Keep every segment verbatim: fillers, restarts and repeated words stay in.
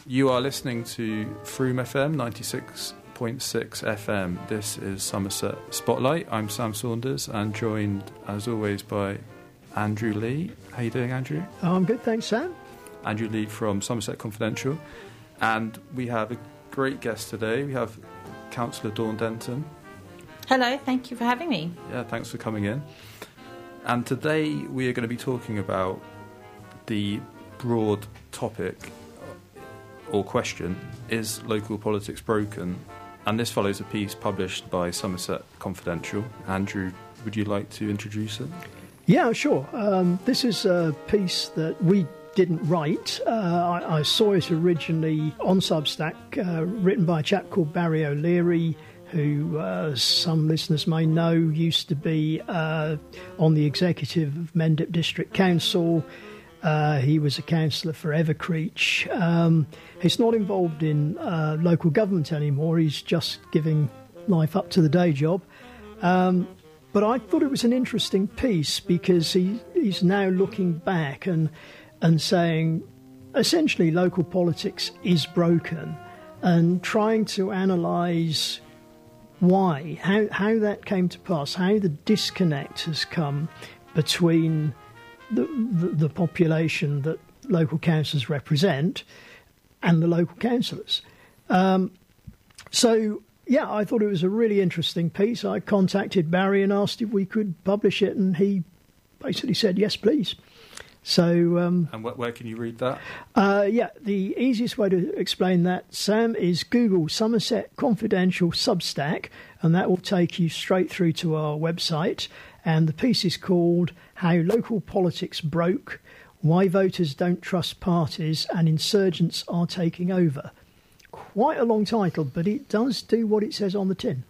You are listening to Froome F M ninety-six point six F M. This is Somerset Spotlight. I'm Sam Saunders and joined, as always, by Andrew Lee. How you doing, Andrew? Oh, I'm good, thanks, Sam. Andrew Lee from Somerset Confidential. And we have a great guest today. We have Councillor Dawn Denton. Hello, thank you for having me. Yeah, thanks for coming in. And today we are going to be talking about the broad topic or question, is local politics broken? And this follows a piece published by Somerset Confidential. Andrew, would you like to introduce it? Yeah, sure. Um, this is a piece that we didn't write. Uh, I, I saw it originally on Substack, uh, written by a chap called Barry O'Leary, who uh, some listeners may know used to be uh, on the executive of Mendip District Council. Uh, he was a councillor for Evercreech. Um, he's not involved in uh, local government anymore. He's just giving life up to the day job. Um, but I thought it was an interesting piece because he, he's now looking back and and saying, essentially, local politics is broken, and trying to analyse why, how how that came to pass, how the disconnect has come between The, the, the population that local councils represent and the local councillors. Um, so, yeah, I thought it was a really interesting piece. I contacted Barry and asked if we could publish it, and he basically said, yes, please. So, um, and wh- where can you read that? Uh, yeah, the easiest way to explain that, Sam, is Google Somerset Confidential Substack, and that will take you straight through to our website. And the piece is called How Local Politics Broke, Why Voters Don't Trust Parties and Insurgents Are Taking Over. Quite a long title, but it does do what it says on the tin.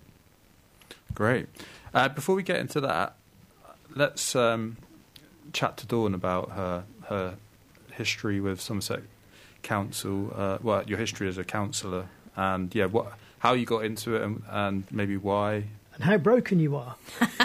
Great. Uh, before we get into that, let's um, chat to Dawn about her her history with Somerset Council, uh, well, your history as a councillor, and yeah, what how you got into it and, and maybe why. And how broken you are.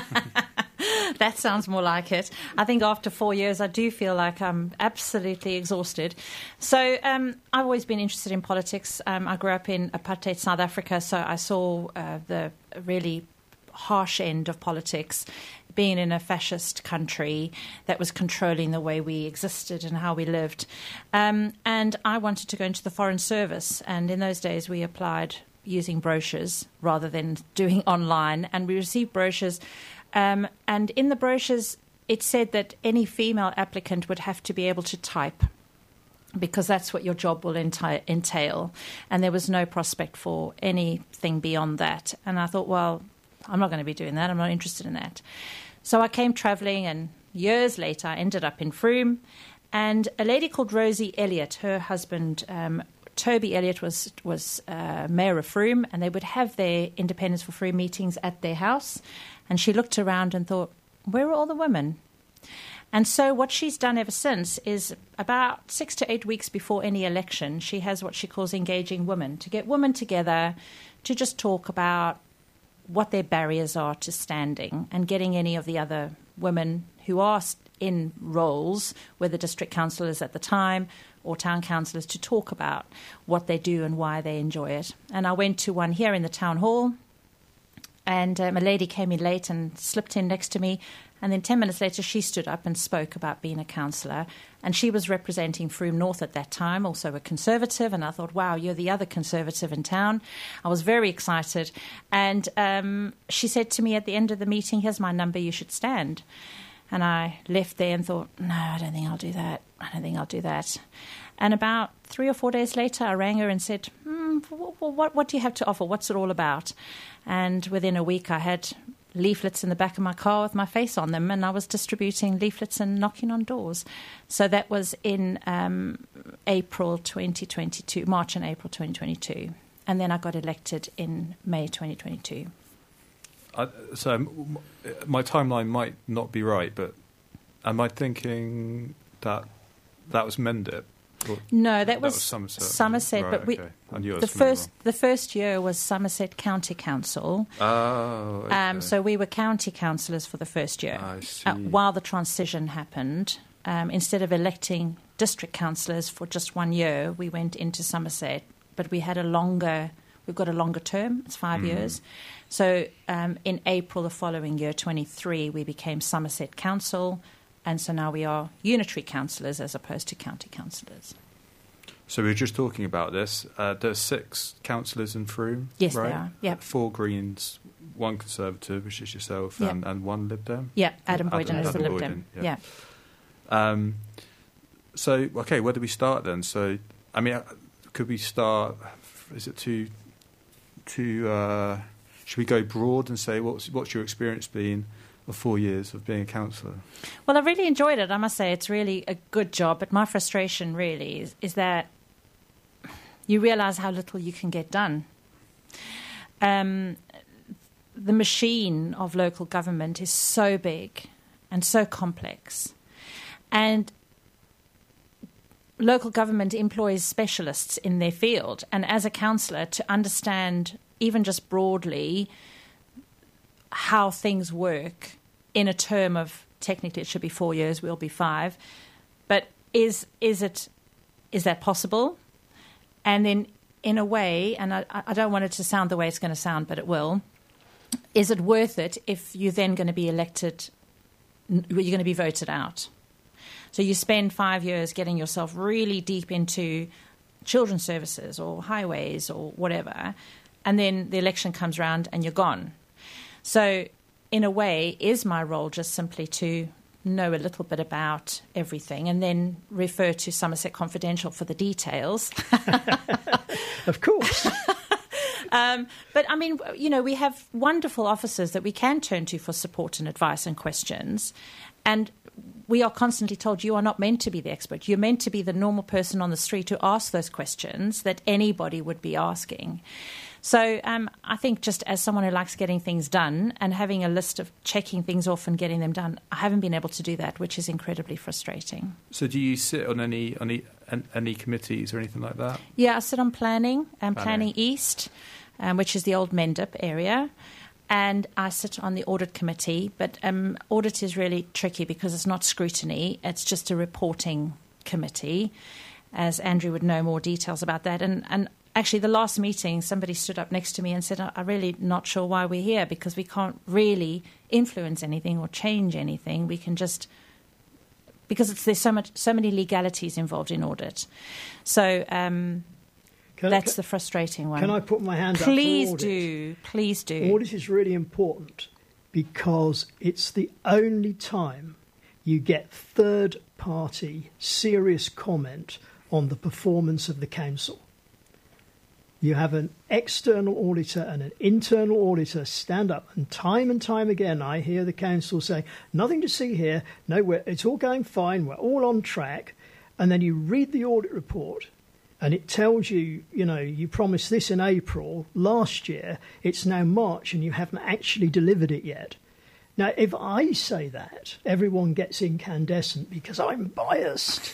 That sounds more like it. I think after four years, I do feel like I'm absolutely exhausted. So um, I've always been interested in politics. Um, I grew up in apartheid South Africa, so I saw uh, the really harsh end of politics, being in a fascist country that was controlling the way we existed and how we lived. Um, and I wanted to go into the Foreign Service, and in those days we applied using brochures rather than doing online, and we received brochures. Um, and in the brochures, it said that any female applicant would have to be able to type because that's what your job will enti- entail. And there was no prospect for anything beyond that. And I thought, well, I'm not going to be doing that. I'm not interested in that. So I came travelling, and years later, I ended up in Froome. And a lady called Rosie Elliott, her husband, um, Toby Elliott, was was uh, mayor of Froome, and they would have their Independence for Froome meetings at their house. And she looked around and thought, where are all the women? And so what she's done ever since is about six to eight weeks before any election, she has what she calls engaging women, to get women together to just talk about what their barriers are to standing and getting any of the other women who are in roles, whether district councillors at the time or town councillors, to talk about what they do and why they enjoy it. And I went to one here in the town hall, and um, a lady came in late and slipped in next to me. And then ten minutes later, she stood up and spoke about being a councillor. And she was representing Froome North at that time, also a Conservative. And I thought, wow, you're the other Conservative in town. I was very excited. And um, she said to me at the end of the meeting, here's my number, you should stand. And I left there and thought, no, I don't think I'll do that. I don't think I'll do that. And about three or four days later, I rang her and said, hmm, what, what, what do you have to offer? What's it all about? And within a week, I had leaflets in the back of my car with my face on them, and I was distributing leaflets and knocking on doors. So that was in um, April twenty twenty-two, March and April twenty twenty-two. And then I got elected in May twenty twenty-two. I, so m- my timeline might not be right, but am I thinking that that was Mendip? Or no, that, that was, was Somerset. Somerset, right, but we, okay. I knew I the was first wrong. the first year was Somerset County Council. Oh, okay. Um, so we were county councillors for the first year. I see. Uh, while the transition happened, um, instead of electing district councillors for just one year, we went into Somerset, but we had a longer, we've got a longer term, it's five mm. years. So um, in April the following year, twenty-three, we became Somerset Council, and so now we are unitary councillors as opposed to county councillors. So we were just talking about this. Uh, there's six councillors in Frome, yes, right? There are. Yep. Four Greens, one Conservative, which is yourself, yep. and, and one Lib Dem. Yeah, Adam Boyden Adam, is the Adam Lib Boyden, Dem. Yeah. yeah. Um, so okay, where do we start then? So I mean, could we start? Is it too too? Uh, should we go broad and say what's what's your experience been of four years of being a councillor? Well, I really enjoyed it. I must say, it's really a good job. But my frustration really is, is that you realise how little you can get done. Um, the machine of local government is so big and so complex, and local government employs specialists in their field. And as a councillor, to understand even just broadly how things work in a term of, technically it should be four years, we'll be five, but is is it is that possible? And then in a way, and I, I don't want it to sound the way it's going to sound, but it will, is it worth it if you're then going to be elected, you're going to be voted out? So you spend five years getting yourself really deep into children's services or highways or whatever, and then the election comes around and you're gone. So in a way, is my role just simply to know a little bit about everything and then refer to Somerset Confidential for the details? Of course. Um, but, I mean, you know, we have wonderful officers that we can turn to for support and advice and questions. And we are constantly told you are not meant to be the expert. You're meant to be the normal person on the street who asks those questions that anybody would be asking. So um, I think just as someone who likes getting things done and having a list of checking things off and getting them done, I haven't been able to do that, which is incredibly frustrating. So do you sit on any on any, any committees or anything like that? Yeah, I sit on planning and planning. planning East, um, which is the old Mendip area. And I sit on the audit committee, but um, audit is really tricky because it's not scrutiny, it's just a reporting committee, as Andrew would know more details about that. And, and actually, the last meeting, somebody stood up next to me and said, I'm really not sure why we're here, because we can't really influence anything or change anything. We can just, because it's, there's so much, so many legalities involved in audit. So um, can, that's can, the frustrating one. Can I put my hand please up for audit? do, please do. Audit is really important because it's the only time you get third-party serious comment on the performance of the council. You have an external auditor and an internal auditor stand up, and time and time again I hear the council say, nothing to see here, no, we're, it's all going fine, we're all on track. And then you read the audit report and it tells you, you know, you promised this in April last year, it's now March and you haven't actually delivered it yet. Now, if I say that, everyone gets incandescent because I'm biased.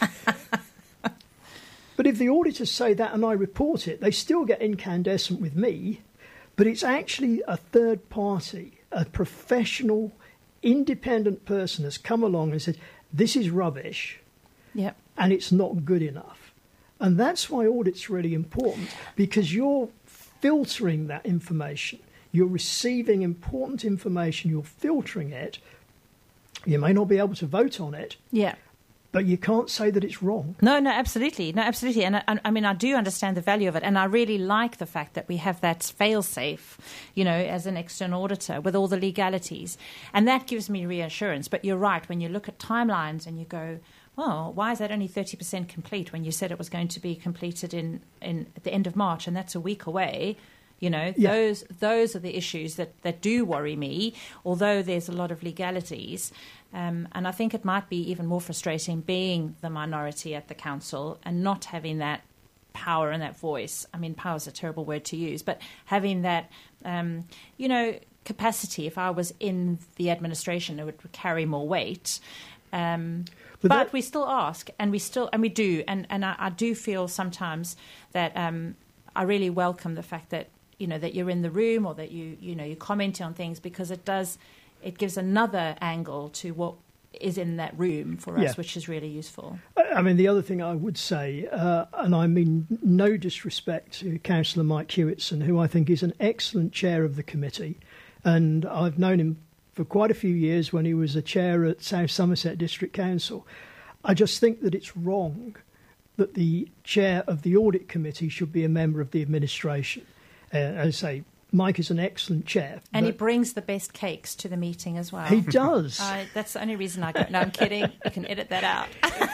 But if the auditors say that and I report it, they still get incandescent with me, but it's actually a third party, a professional, independent person has come along and said, this is rubbish, yep. and it's not good enough. And that's why audit's really important, because you're filtering that information. You're receiving important information, you're filtering it. You may not be able to vote on it. Yeah. But you can't say that it's wrong. No, no, absolutely. No, absolutely. And I, I mean, I do understand the value of it. And I really like the fact that we have that fail-safe, you know, as an external auditor with all the legalities. And that gives me reassurance. But you're right. When you look at timelines and you go, well, why is that only thirty percent complete when you said it was going to be completed in, in at the end of March, and that's a week away? You know, yeah. those those are the issues that, that do worry me, although there's a lot of legalities. Um, and I think it might be even more frustrating being the minority at the council and not having that power and that voice. I mean, power is a terrible word to use, but having that, um, you know, capacity. If I was in the administration, it would carry more weight. Um, but but that- we still ask, and we still, and we do. And, and I, I do feel sometimes that um, I really welcome the fact that, you know, that you're in the room or that you, you know, you comment on things, because it does, it gives another angle to what is in that room for us, Yeah. which is really useful. I mean, the other thing I would say, uh, and I mean no disrespect to Councillor Mike Hewitson, who I think is an excellent chair of the committee, and I've known him for quite a few years when he was a chair at South Somerset District Council. I just think that it's wrong that the chair of the audit committee should be a member of the administration. Uh, as I say, Mike is an excellent chair. And he brings the best cakes to the meeting as well. He does. Uh, that's the only reason I go. No, I'm kidding. You can edit that out.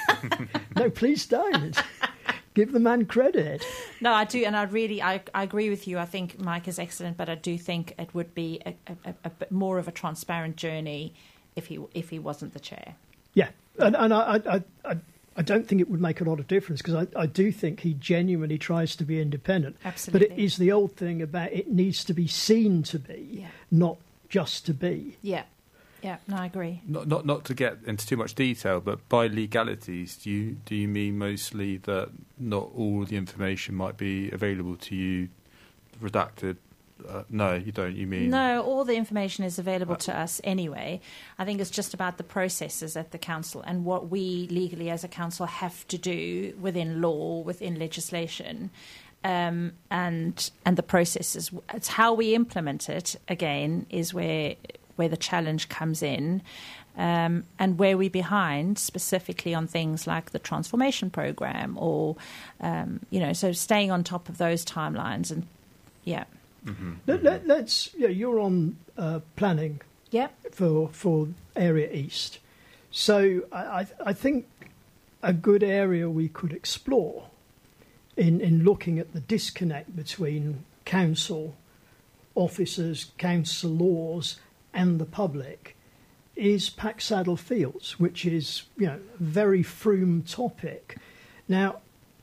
No, please don't. Give the man credit. No, I do, and I really, I, I agree with you. I think Mike is excellent, but I do think it would be a, a, a bit more of a transparent journey if he if he wasn't the chair. Yeah, and, and I, I, I, I don't think it would make a lot of difference because I, I do think he genuinely tries to be independent. Absolutely. But it is the old thing about it needs to be seen to be, Yeah. not just to be. Yeah, yeah, no, I agree. Not, not not to get into too much detail, but by legalities, do you do you mean mostly that not all the information might be available to you, redacted? Uh, no, you don't. You mean No, all the information is available to us anyway. I think it's just about the processes at the council and what we legally as a council have to do within law, within legislation, um, and and the processes. It's how we implement it. Again, is where where the challenge comes in, um, and where we're behind specifically on things like the transformation program, or um, you know, so staying on top of those timelines and yeah. Mm-hmm. Let, let, let's. Yeah, you're on uh, planning Yep. for for Area East, so I, I, I think a good area we could explore in in looking at the disconnect between council officers, council laws, and the public is Packsaddle Fields, which is, you know, a very Frome topic. Now,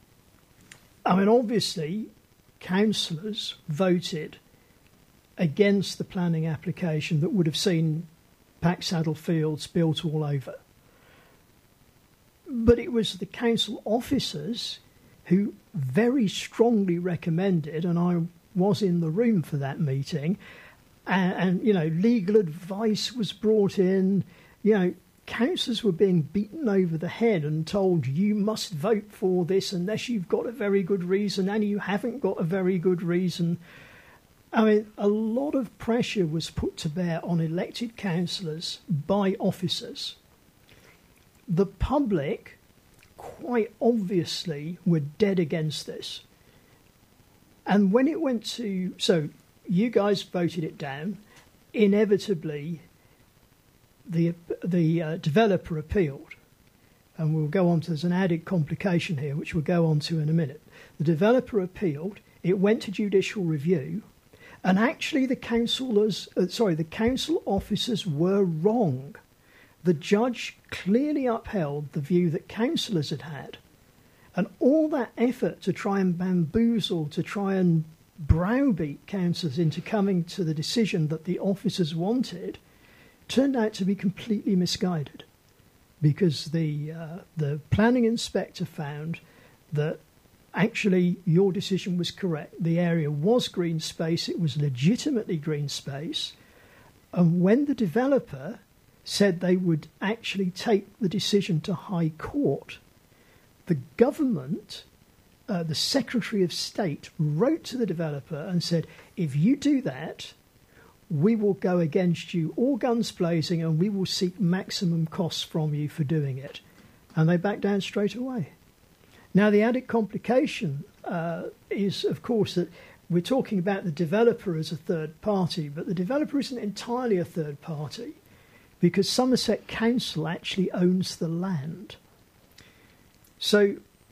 I mean, obviously, councillors voted against the planning application that would have seen Packsaddle Fields built all over. But it was the council officers who very strongly recommended, and I was in the room for that meeting, and, and you know, legal advice was brought in. You know, councillors were being beaten over the head and told you must vote for this unless you've got a very good reason, and you haven't got a very good reason. I mean, a lot of pressure was put to bear on elected councillors by officers. The public, quite obviously, were dead against this. And when it went to... So, you guys voted it down. Inevitably, the the uh, developer appealed. And we'll go on to... There's an added complication here, which we'll go on to in a minute. The developer appealed. It went to judicial review. And actually, the councillors... Uh, sorry, the council officers were wrong. The judge clearly upheld the view that councillors had had. And all that effort to try and bamboozle, to try and browbeat councillors into coming to the decision that the officers wanted, turned out to be completely misguided. Because the uh, the planning inspector found that actually your decision was correct. The area was green space, it was legitimately green space. And when the developer said they would actually take the decision to High Court, the government, uh, the Secretary of State, wrote to the developer and said, if you do that, we will go against you, all guns blazing, and we will seek maximum costs from you for doing it. And they backed down straight away. Now, the added complication uh, is, of course, that we're talking about the developer as a third party, but the developer isn't entirely a third party, because Somerset Council actually owns the land. So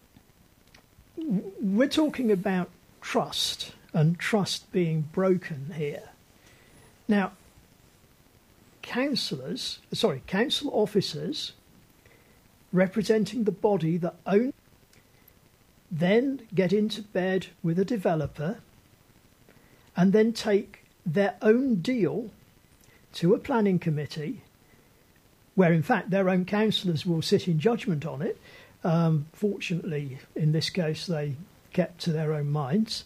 we're talking about trust and trust being broken here. Now, councillors, sorry, council officers representing the body that own, then get into bed with a developer and then take their own deal to a planning committee, where in fact their own councillors will sit in judgment on it. Um, fortunately, in this case, they kept to their own minds.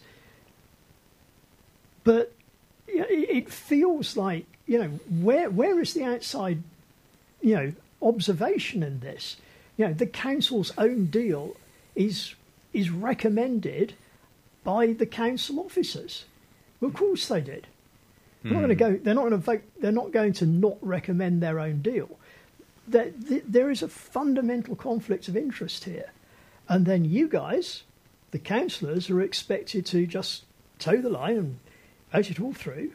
But you know, it, it feels like, you know, where where is the outside, you know, observation in this. You know, the council's own deal is is recommended by the council officers. Well, of course they did. They're not going to go. They're not going to vote. They're not going to not recommend their own deal. There, there is a fundamental conflict of interest here, and then you guys, the councillors, are expected to just toe the line and vote it all through.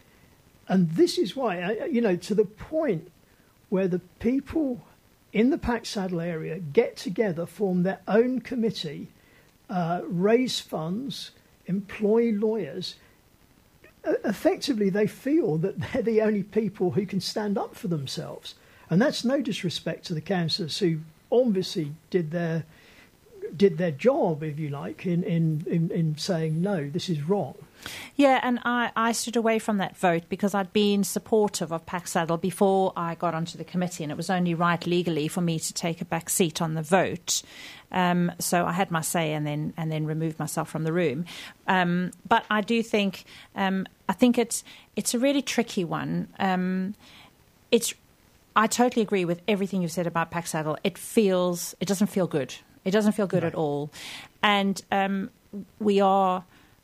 And this is why, you know, to the point where the people in the Packsaddle area get together, form their own committee, uh, raise funds, employ lawyers. Effectively, they feel that they're the only people who can stand up for themselves. And that's no disrespect to the councillors who obviously did their did their job, if you like, in, in, in, in saying, no, this is wrong. Yeah, and I, I stood away from that vote because I'd been supportive of Packsaddle before I got onto the committee, and it was only right legally for me to take a back seat on the vote. Um, so I had my say and then and then removed myself from the room. Um, but I do think um, I think it's it's a really tricky one. Um, it's I totally agree with everything you've said about Packsaddle. It feels it doesn't feel good. It doesn't feel good no. at all, and um, we are.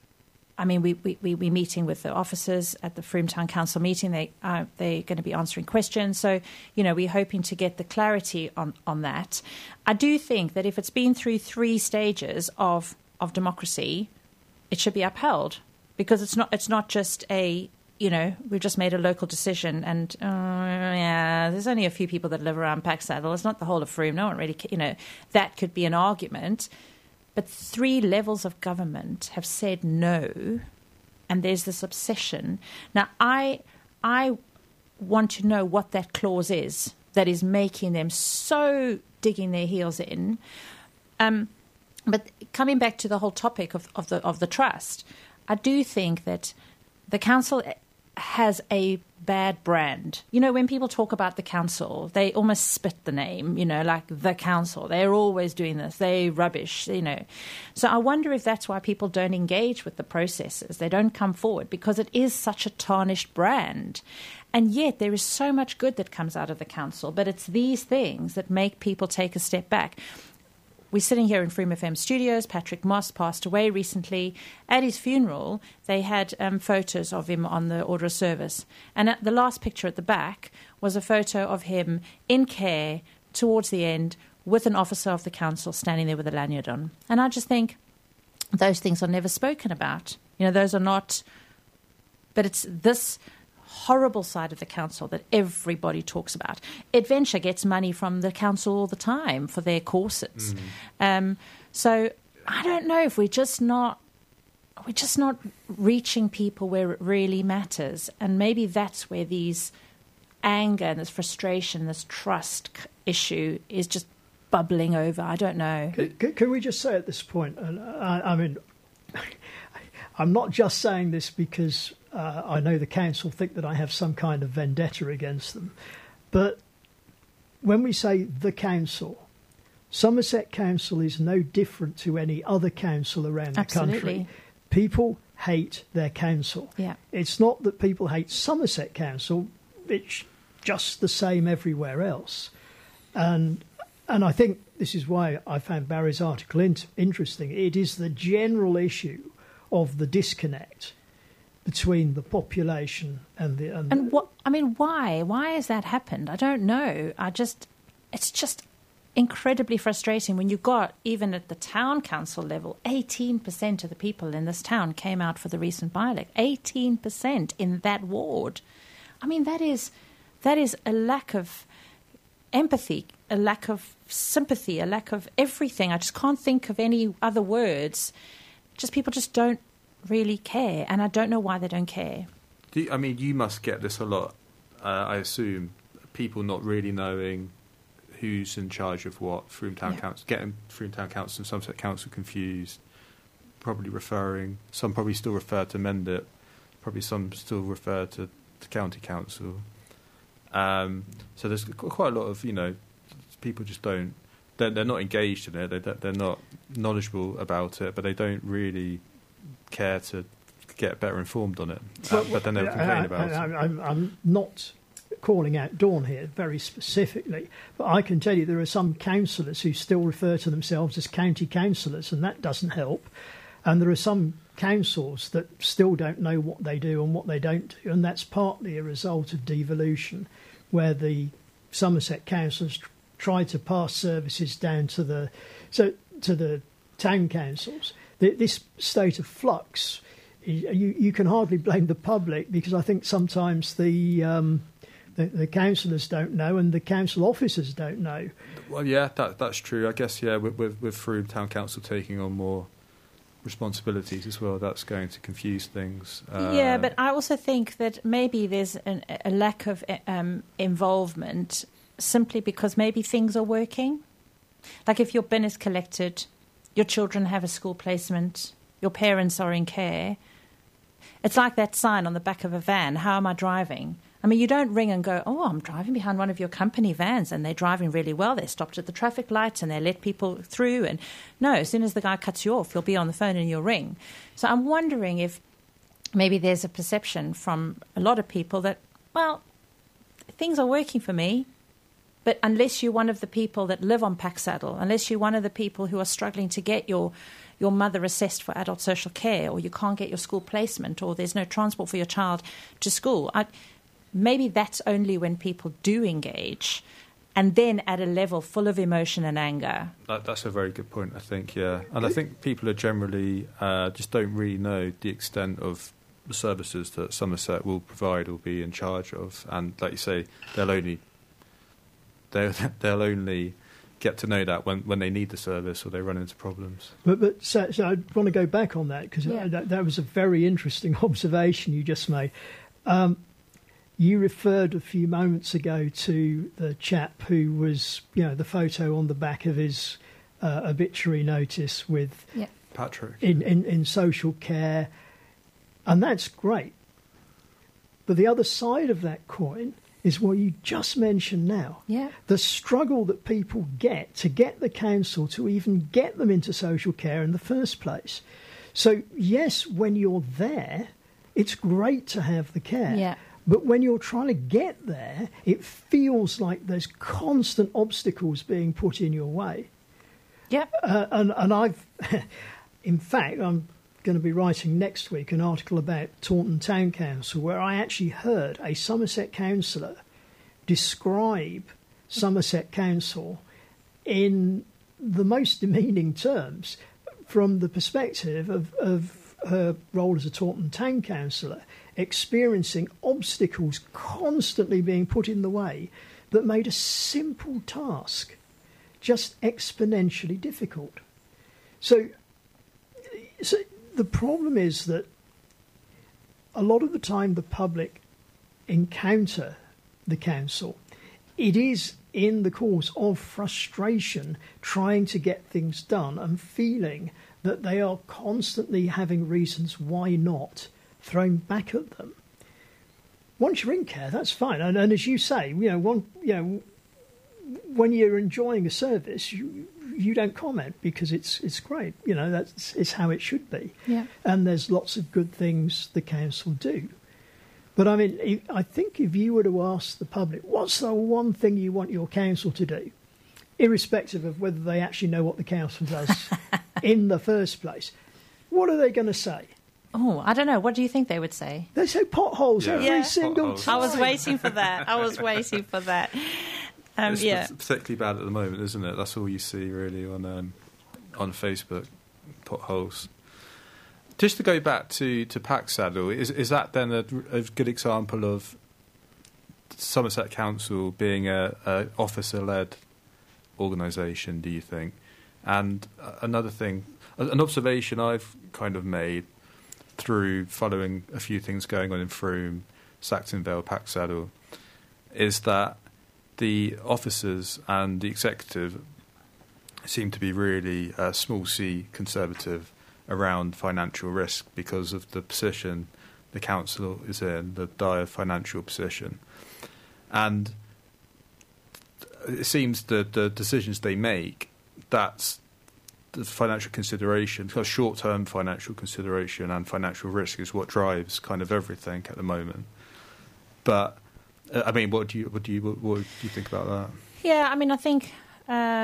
I mean, we, we, we, we're meeting with the officers at the Frome Town Council meeting. They, uh, they're going to be answering questions. So, you know, we're hoping to get the clarity on, on that. I do think that if it's been through three stages of, of democracy, it should be upheld because it's not it's not just a, you know, we've just made a local decision and, uh, yeah, there's only a few people that live around Packsaddle. It's not the whole of Frome. No one really, you know, that could be an argument. But three levels of government have said no, and there's this obsession. Now, I I want to know what that clause is that is making them so digging their heels in. Um, but coming back to the whole topic of, of the of the trust, I do think that the council has a bad brand. You know, when people talk about the council, they almost spit the name, you know, like the council. They're always doing this. They rubbish, you know. So I wonder if that's why people don't engage with the processes. They don't come forward because it is such a tarnished brand. And yet there is so much good that comes out of the council, but it's these things that make people take a step back. We're sitting here in Frome F M studios. Patrick Moss passed away recently. At his funeral, they had um, photos of him on the order of service. And at the last picture at the back was a photo of him in care towards the end with an officer of the council standing there with a lanyard on. And I just think those things are never spoken about. You know, those are not... But it's this horrible side of the council that everybody talks about. Adventure gets money from the council all the time for their courses. Mm. Um, so I don't know if we're just not we're just not reaching people where it really matters, and maybe that's where these anger and this frustration, this trust issue is just bubbling over. I don't know. Can, can we just say at this point? And I, I mean, I'm not just saying this because. Uh, I know the council think that I have some kind of vendetta against them. But when we say the council, Somerset Council is no different to any other council around the Absolutely. country. People hate their council. Yeah. It's not that people hate Somerset Council, it's just the same everywhere else. And and I think this is why I found Barry's article in- interesting. It is the general issue of the disconnect between the population and the... And, and what, I mean, why? Why has that happened? I don't know. I just... It's just incredibly frustrating when you got, even at the town council level, eighteen percent of the people in this town came out for the recent by-elect. eighteen percent in that ward. I mean, that is that is a lack of empathy, a lack of sympathy, a lack of everything. I just can't think of any other words. Just people just don't really care, and I don't know why they don't care. Do you, I mean, you must get this a lot, uh, I assume, people not really knowing who's in charge of what, Frome Town yeah. Council, getting Frome Town Council and Somerset Council confused, probably referring, some probably still refer to Mendip, probably some still refer to the County Council. Um, so there's quite a lot of, you know, people just don't, they're, they're not engaged in it, they, they're not knowledgeable about it, but they don't really care to get better informed on it, well, uh, but then they'll complain I, about I, it. I'm, I'm not calling out Dawn here very specifically, but I can tell you there are some councillors who still refer to themselves as county councillors, and that doesn't help. And there are some councils that still don't know what they do and what they don't do, and that's partly a result of devolution, where the Somerset councils tr- try to pass services down to the so to the town councils. The, this state of flux, you, you can hardly blame the public, because I think sometimes the um, the, the councillors don't know and the council officers don't know. Well, yeah, that that's true. I guess, yeah, with with, with through town council taking on more responsibilities as well, that's going to confuse things. Uh, yeah, but I also think that maybe there's an, a lack of um, involvement simply because maybe things are working. Like if your bin is collected, your children have a school placement, your parents are in care. It's like that sign on the back of a van, how am I driving? I mean, you don't ring and go, oh, I'm driving behind one of your company vans and they're driving really well. They stopped at the traffic lights and they let people through. And no, as soon as the guy cuts you off, you'll be on the phone and you'll ring. So I'm wondering if maybe there's a perception from a lot of people that, well, things are working for me, but unless you're one of the people that live on Packsaddle, unless you're one of the people who are struggling to get your your mother assessed for adult social care, or you can't get your school placement, or there's no transport for your child to school, I, maybe that's only when people do engage, and then at a level full of emotion and anger. That, that's a very good point, I think, yeah. And I think people are generally uh, just don't really know the extent of the services that Somerset will provide or be in charge of. And like you say, they'll only they'll, they'll only get to know that when, when they need the service or they run into problems. But but so, so I want to go back on that, because yeah. that, that was a very interesting observation you just made. Um, You referred a few moments ago to the chap who was, you know, the photo on the back of his uh, obituary notice with yeah. Patrick in, in, in social care, and that's great. But the other side of that coin is what you just mentioned now. Yeah. The struggle that people get to get the council to even get them into social care in the first place. So, yes, when you're there, it's great to have the care. Yeah. But when you're trying to get there, it feels like there's constant obstacles being put in your way. Yeah. Uh, and, and I've, in fact, I'm going to be writing next week an article about Taunton Town Council, where I actually heard a Somerset councillor describe Somerset Council in the most demeaning terms from the perspective of, of her role as a Taunton Town councillor, experiencing obstacles constantly being put in the way that made a simple task just exponentially difficult. So, so the problem is that a lot of the time the public encounter the council, it is in the course of frustration trying to get things done and feeling that they are constantly having reasons why not thrown back at them. Once you're in care, that's fine. And, and as you say, you know, one, you know, when you're enjoying a service, you you don't comment because it's it's great. You know, that's it's how it should be. Yeah. And there's lots of good things the council do. But I mean, I think if you were to ask the public, what's the one thing you want your council to do, irrespective of whether they actually know what the council does in the first place, what are they going to say? Oh, I don't know. What do you think they would say? They say potholes Yeah. every Yeah. single Potholes. time. I was waiting for that. I was waiting for that. Um, it's yeah. particularly bad at the moment, isn't it? That's all you see really on um, on Facebook, potholes. Just to go back to, to Packsaddle, is is that then a, a good example of Somerset Council being a, a officer-led organisation, do you think? And another thing, an observation I've kind of made through following a few things going on in Frome, Saxon Vale, Packsaddle, is that the officers and the executive seem to be really uh, small c conservative around financial risk because of the position the council is in, the dire financial position. And it seems that the decisions they make, that's the financial consideration, because short-term financial consideration and financial risk is what drives kind of everything at the moment. But Uh, I mean, what do you what do you what, what do you think about that? Yeah, I mean, I think. Uh,